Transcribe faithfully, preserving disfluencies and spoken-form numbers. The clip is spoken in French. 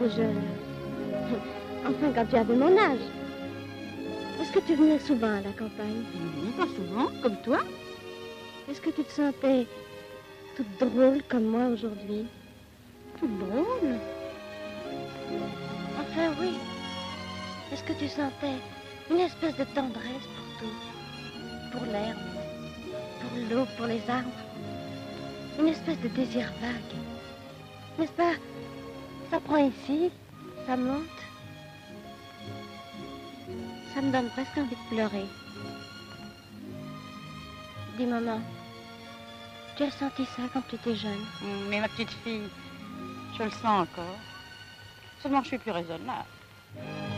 j'étais jeune. Enfin, quand tu avais mon âge. Est-ce que tu venais souvent à la campagne? Oui, pas souvent, comme toi. Est-ce que tu te sentais toute drôle comme moi aujourd'hui? Toute drôle? Enfin, oui. Est-ce que tu sentais une espèce de tendresse pour tout? Pour l'herbe, pour l'eau, pour les arbres? Une espèce de désir vague. N'est-ce pas? Ça prend ici, ça monte. Ça me donne presque envie de pleurer. Dis, maman, tu as senti ça quand tu étais jeune? Mais ma petite fille, je le sens encore. Seulement je suis plus raisonnable.